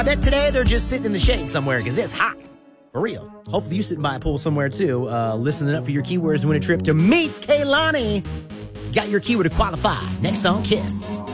I bet today they're just sitting in the shade somewhere because it's hot. For real. Hopefully you sitting by a pool somewhere too, listening up for your keywords to win a trip to meet Kaylani. Got your keyword to qualify. Next on Kiss.